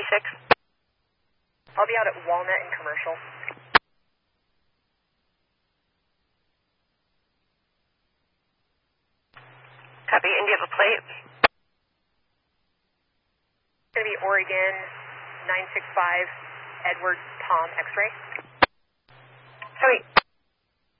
I'll be out at Walnut and Commercial. Copy. And do you have a plate? It's going to be Oregon 965 Edward Tom X-ray. Sweet.